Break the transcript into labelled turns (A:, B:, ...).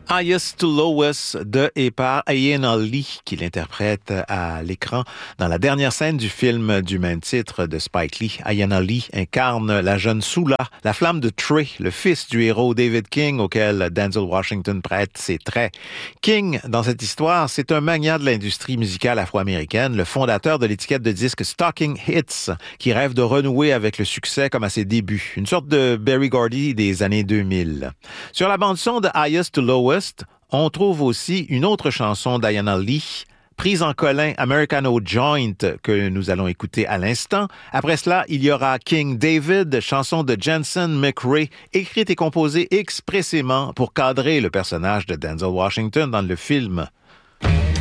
A: Highest to Lowest de et par Ayanna Lee, qui l'interprète à l'écran dans la dernière scène du film du même titre de Spike Lee. Ayanna Lee incarne la jeune Sula, la flamme de Trey, le fils du héros David King auquel Denzel Washington prête ses traits. King, dans cette histoire, c'est un magnat de l'industrie musicale afro-américaine, le fondateur de l'étiquette de disques Stocking Hits, qui rêve de renouer avec le succès comme à ses débuts. Une sorte de Berry Gordy des années 2000. Sur la bande-son de Highest to Lowest, on trouve aussi une autre chanson d'Ayanna Lee, prise en colin Americano Joint, que nous allons écouter à l'instant. Après cela, il y aura King David, chanson de Jensen McRae, écrite et composée expressément pour cadrer le personnage de Denzel Washington dans le film.